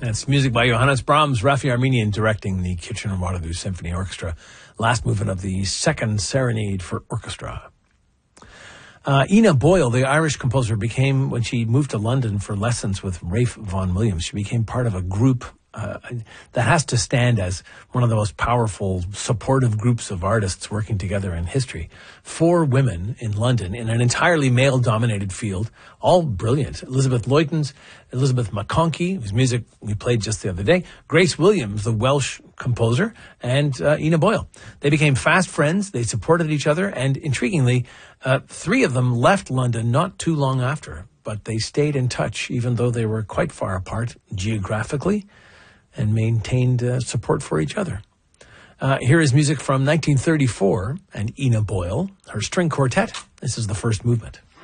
That's music by Johannes Brahms, Rafi Armenian directing the Kitchener-Waterloo Symphony Orchestra. Last movement of the Second Serenade for Orchestra. Ina Boyle, the Irish composer, when she moved to London for lessons with Ralph Vaughan Williams, she became part of a group that has to stand as one of the most powerful, supportive groups of artists working together in history. 4 women in London in an entirely male-dominated field, all brilliant. Elizabeth Luytens, Elizabeth McConkie, whose music we played just the other day, Grace Williams, the Welsh composer, and Ina Boyle. They became fast friends, they supported each other, and intriguingly, 3 of them left London not too long after, but they stayed in touch even though they were quite far apart geographically, and maintained support for each other. Here is music from 1934 and Ina Boyle, her string quartet. This is the first movement.